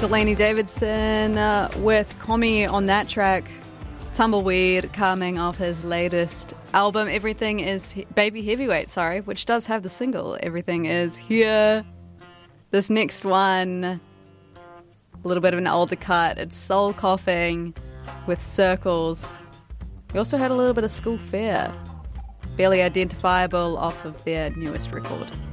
Delaney Davidson with Komi on that track. Tumbleweed coming off his latest album, Everything Is Baby Heavyweight, which does have the single Everything Is Here. This next one, a little bit of an older cut. It's Soul Coughing with Circles. We also had a little bit of School Fair, barely identifiable off of their newest record.